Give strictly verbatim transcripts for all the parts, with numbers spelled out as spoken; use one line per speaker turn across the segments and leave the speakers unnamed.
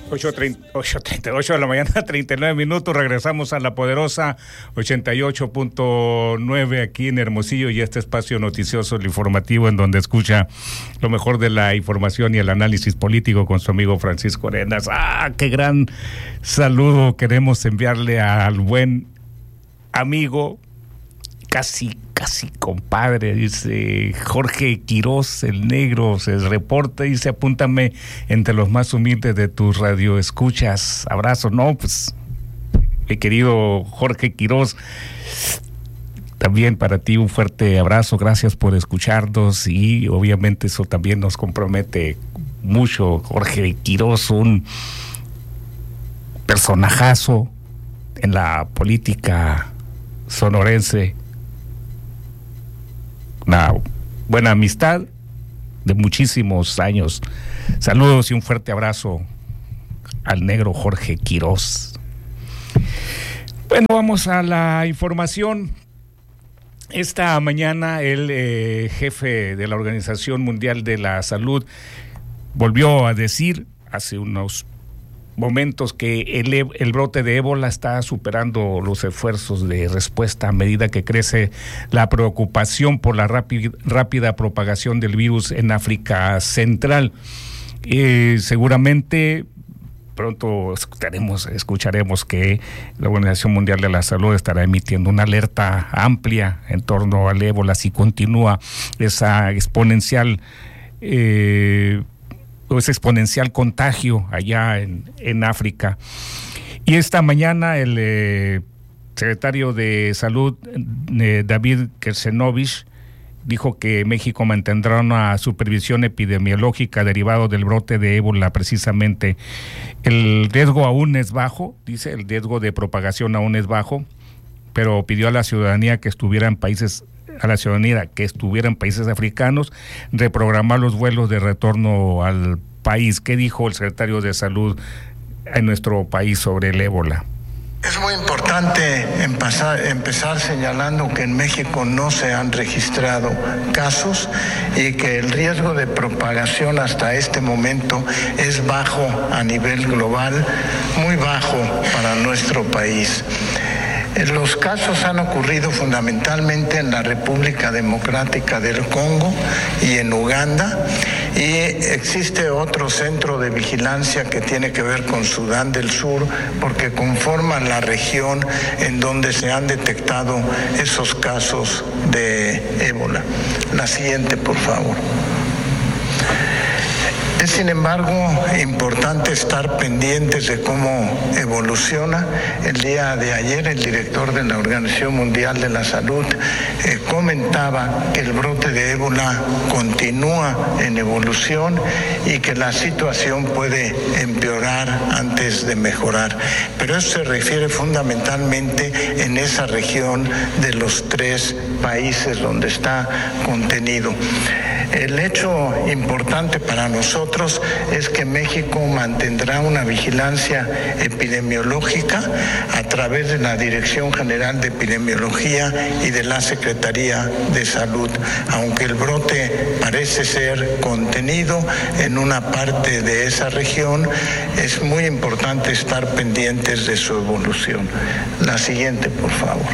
ocho treinta y ocho de la mañana, treinta y nueve minutos. Regresamos a la poderosa ochenta y ocho punto nueve aquí en Hermosillo, y este espacio noticioso, el informativo, en donde escucha lo mejor de la información y el análisis político con su amigo Francisco Arenas. ¡Ah, qué gran saludo queremos enviarle al buen amigo, casi, casi compadre, dice Jorge Quiroz, el negro, se reporta, dice: apúntame entre los más humildes de tus radioescuchas. Abrazo. No, pues, mi querido Jorge Quiroz, también para ti un fuerte abrazo, gracias por escucharnos, y obviamente eso también nos compromete mucho. Jorge Quiroz, un personajazo en la política sonorense, una buena amistad de muchísimos años. Saludos y un fuerte abrazo al negro Jorge Quiroz. Bueno, vamos a la información. Esta mañana el eh, jefe de la Organización Mundial de la Salud volvió a decir hace unos momentos que el, el brote de ébola está superando los esfuerzos de respuesta a medida que crece la preocupación por la rápida, rápida propagación del virus en África Central. Eh, seguramente pronto escucharemos, escucharemos que la Organización Mundial de la Salud estará emitiendo una alerta amplia en torno al ébola si continúa esa exponencial eh, ese exponencial contagio allá en, en África. Y esta mañana el eh, secretario de Salud, eh, David Kersenovich, dijo que México mantendrá una supervisión epidemiológica derivado del brote de ébola. Precisamente el riesgo aún es bajo, dice, el riesgo de propagación aún es bajo, pero pidió a la ciudadanía que estuviera en países a la ciudadanía que estuviera en países africanos, reprogramar los vuelos de retorno al país. ¿Qué dijo el secretario de Salud en nuestro país sobre el ébola?
Es muy importante empezar, empezar señalando que en México no se han registrado casos y que el riesgo de propagación hasta este momento es bajo a nivel global, muy bajo para nuestro país. Los casos han ocurrido fundamentalmente en la República Democrática del Congo y en Uganda, y existe otro centro de vigilancia que tiene que ver con Sudán del Sur, porque conforman la región en donde se han detectado esos casos de ébola. La siguiente, por favor. Es, sin embargo, importante estar pendientes de cómo evoluciona. El día de ayer el director de la Organización Mundial de la Salud eh, comentaba que el brote de ébola continúa en evolución y que la situación puede empeorar antes de mejorar. Pero eso se refiere fundamentalmente en esa región de los tres países donde está contenido. El hecho importante para nosotros es que México mantendrá una vigilancia epidemiológica a través de la Dirección General de Epidemiología y de la Secretaría de Salud. Aunque el brote parece ser contenido en una parte de esa región, es muy importante estar pendientes de su evolución. La siguiente, por favor.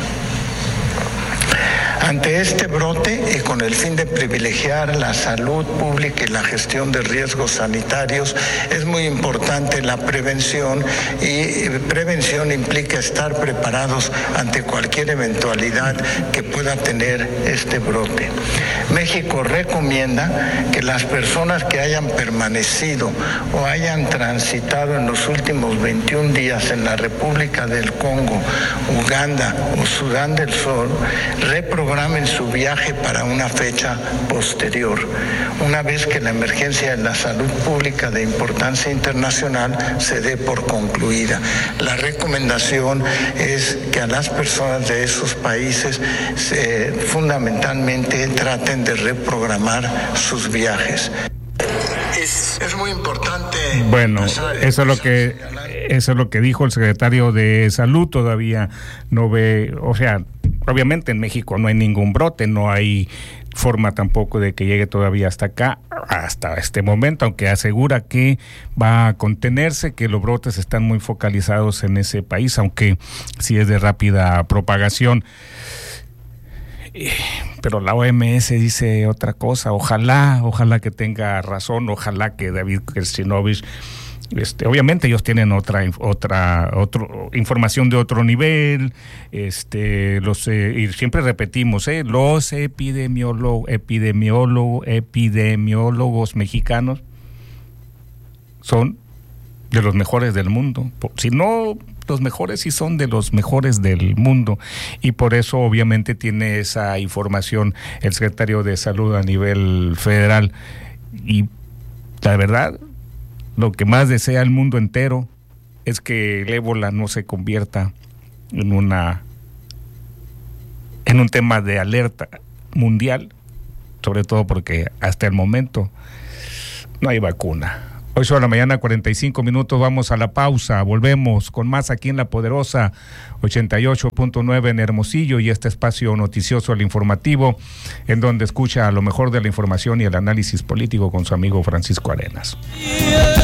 Ante este brote y con el fin de privilegiar la salud pública y la gestión de riesgos sanitarios, es muy importante la prevención, y prevención implica estar preparados ante cualquier eventualidad que pueda tener este brote. México recomienda que las personas que hayan permanecido o hayan transitado en los últimos veintiún días en la República del Congo, Uganda o Sudán del Sur reprogramen su viaje para una fecha posterior. Una vez que la emergencia de la salud pública de importancia internacional se dé por concluida. La recomendación es que a las personas de esos países se, fundamentalmente traten de reprogramar sus viajes. Es, es muy importante.
Bueno, eso es lo que eso es lo que dijo el secretario de Salud. Todavía no ve, o sea, obviamente en México no hay ningún brote, no hay forma tampoco de que llegue todavía hasta acá, hasta este momento, aunque asegura que va a contenerse, que los brotes están muy focalizados en ese país, aunque sí es de rápida propagación. Pero la O M S dice otra cosa. Ojalá, ojalá que tenga razón, ojalá que David Kershinovich, este, obviamente ellos tienen otra otra otro, información de otro nivel, este, los eh, y siempre repetimos, eh, los epidemiólogos, epidemiólogos, epidemiólogos mexicanos son de los mejores del mundo. Si no los mejores, sí son de los mejores del mundo, y por eso obviamente tiene esa información el secretario de Salud a nivel federal. Y la verdad, lo que más desea el mundo entero es que el ébola no se convierta en una en un tema de alerta mundial, sobre todo porque hasta el momento no hay vacuna. ocho de la mañana, cuarenta y cinco minutos, vamos a la pausa, volvemos con más aquí en La Poderosa ochenta y ocho punto nueve en Hermosillo, y este espacio noticioso, el informativo, en donde escucha lo mejor de la información y el análisis político con su amigo Francisco Arenas.